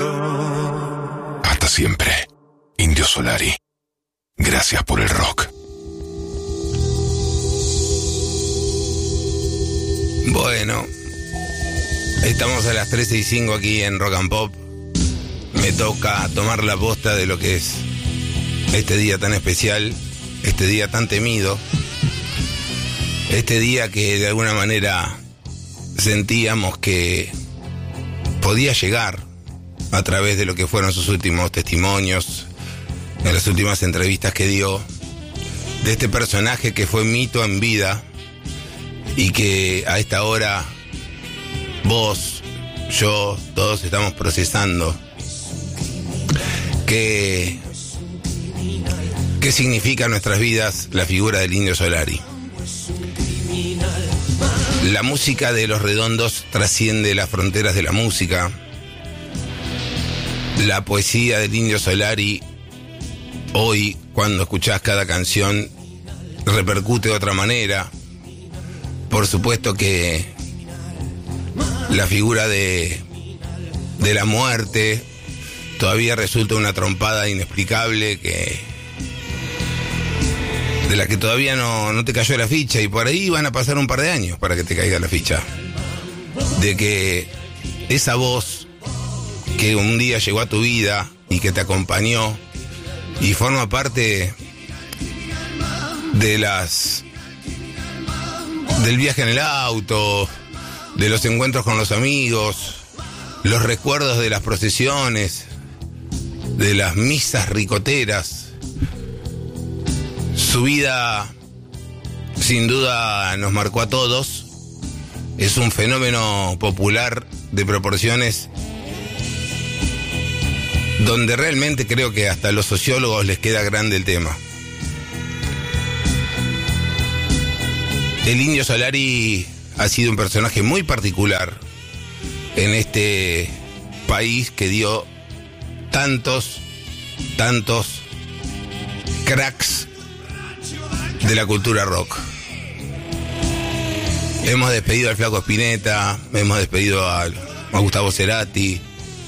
Hasta siempre, Indio Solari. Gracias por el rock. Bueno, estamos a las 13:05 aquí en Rock and Pop. Me toca tomar la posta de lo que es este día tan especial, este día tan temido, este día que de alguna manera sentíamos que podía llegar a través de lo que fueron sus últimos testimonios, en las últimas entrevistas que dio, de este personaje que fue mito en vida y que a esta hora vos, yo, todos estamos procesando qué significa en nuestras vidas la figura del Indio Solari. La música de Los Redondos trasciende las fronteras de la música. La poesía del Indio Solari, hoy, cuando escuchás cada canción, repercute de otra manera. Por supuesto que la figura de la muerte todavía resulta una trompada inexplicable de la que todavía no te cayó la ficha, y por ahí van a pasar un par de años para que te caiga la ficha. De que esa voz que un día llegó a tu vida y que te acompañó y forma parte del viaje en el auto, de los encuentros con los amigos, los recuerdos de las procesiones, de las misas ricoteras. Su vida, sin duda, nos marcó a todos. Es un fenómeno popular de proporciones donde realmente creo que hasta a los sociólogos les queda grande el tema. El Indio Solari ha sido un personaje muy particular en este país que dio tantos cracks de la cultura rock. Hemos despedido al Flaco Spinetta, hemos despedido a Gustavo Cerati,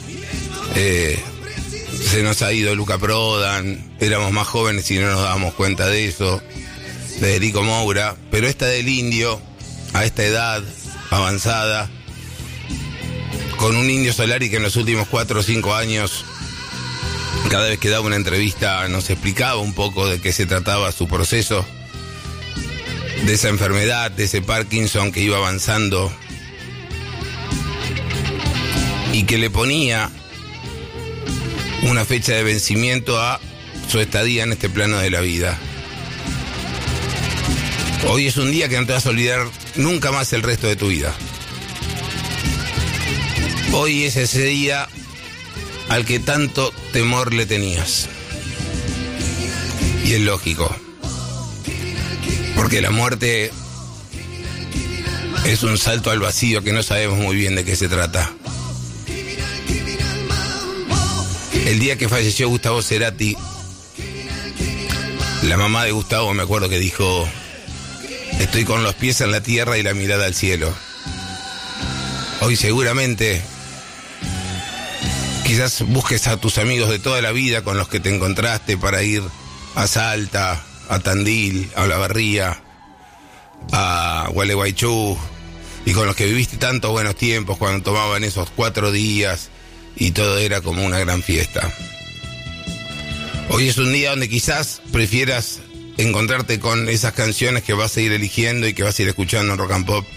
se nos ha ido Luca Prodan, éramos más jóvenes y no nos dábamos cuenta de eso, Federico Moura, pero esta del Indio, a esta edad avanzada, con un Indio Solari que en los últimos 4 o 5 años, cada vez que daba una entrevista nos explicaba un poco de qué se trataba su proceso, de esa enfermedad, de ese Parkinson que iba avanzando y que le ponía una fecha de vencimiento a su estadía en este plano de la vida. Hoy es un día que no te vas a olvidar nunca más el resto de tu vida. Hoy es ese día al que tanto temor le tenías. Y es lógico, porque la muerte es un salto al vacío que no sabemos muy bien de qué se trata. El día que falleció Gustavo Cerati, la mamá de Gustavo me acuerdo que dijo: estoy con los pies en la tierra y la mirada al cielo. Hoy seguramente quizás busques a tus amigos de toda la vida con los que te encontraste para ir a Salta, a Tandil, a Olavarría, a Gualeguaychú, y con los que viviste tantos buenos tiempos cuando tomaban esos 4 días y todo era como una gran fiesta. Hoy es un día donde quizás prefieras encontrarte con esas canciones que vas a ir eligiendo y que vas a ir escuchando en Rock and Pop.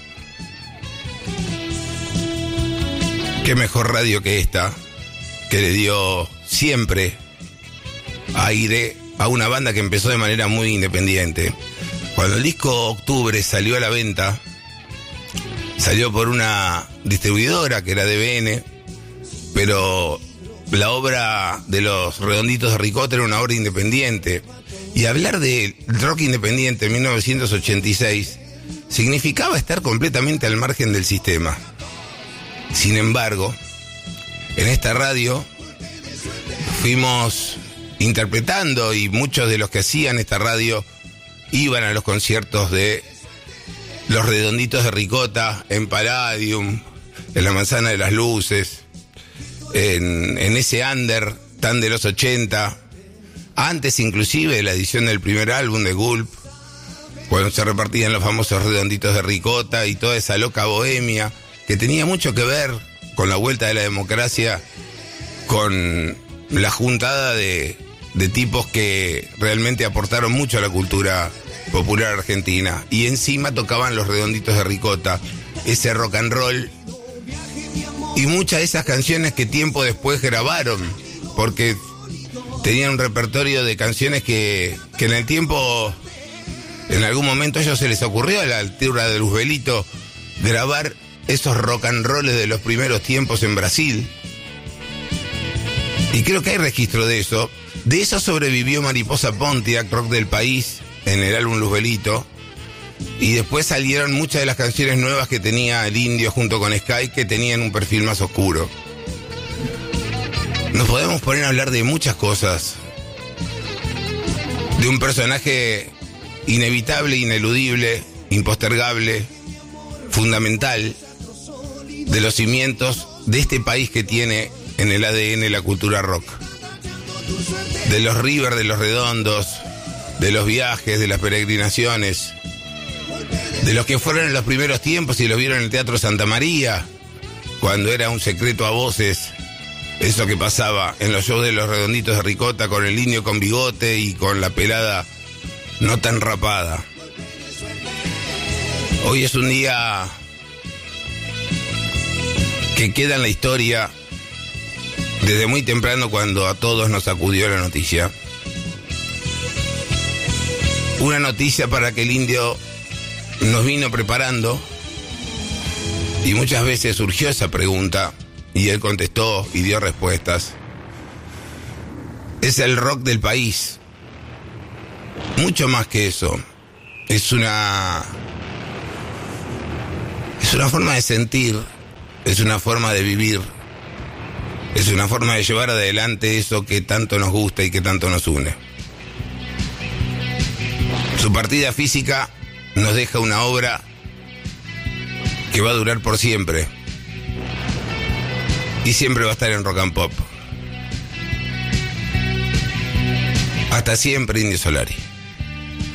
Qué mejor radio que esta, que le dio siempre aire a una banda que empezó de manera muy independiente. Cuando el disco Octubre salió a la venta, salió por una distribuidora que era DBN, pero la obra de Los Redonditos de Ricota era una obra independiente. Y hablar de rock independiente en 1986 significaba estar completamente al margen del sistema. Sin embargo, en esta radio fuimos interpretando, y muchos de los que hacían esta radio iban a los conciertos de Los Redonditos de Ricota en Palladium, en la Manzana de las Luces, en ese under tan de los 80, antes inclusive de la edición del primer álbum de Gulp, cuando se repartían los famosos redonditos de ricota y toda esa loca bohemia que tenía mucho que ver con la vuelta de la democracia, con la juntada de tipos que realmente aportaron mucho a la cultura popular argentina, y encima tocaban los redonditos de ricota, ese rock and roll y muchas de esas canciones que tiempo después grabaron, porque tenían un repertorio de canciones que en el tiempo, en algún momento a ellos se les ocurrió, a la altura de Luzbelito, grabar esos rock and rolls de los primeros tiempos en Brasil. Y creo que hay registro de eso. De eso sobrevivió Mariposa Pontiac, Rock del País, en el álbum Luzbelito. Y después salieron muchas de las canciones nuevas que tenía el Indio junto con Sky, que tenían un perfil más oscuro. Nos podemos poner a hablar de muchas cosas. De un personaje inevitable, ineludible, impostergable, fundamental, de los cimientos de este país que tiene en el ADN la cultura rock. De los River, de los Redondos, de los viajes, de las peregrinaciones, de los que fueron en los primeros tiempos y los vieron en el Teatro Santa María, cuando era un secreto a voces, eso que pasaba en los shows de los Redonditos de Ricota, con el Indio con bigote y con la pelada no tan rapada. Hoy es un día que queda en la historia desde muy temprano, cuando a todos nos sacudió la noticia. Una noticia para que el Indio nos vino preparando, y muchas veces surgió esa pregunta y él contestó y dio respuestas. Es el rock del país. Mucho más que eso. Es una forma de sentir, es una forma de vivir, es una forma de llevar adelante eso que tanto nos gusta y que tanto nos une. Su partida física nos deja una obra que va a durar por siempre, y siempre va a estar en Rock and Pop. Hasta siempre, Indio Solari.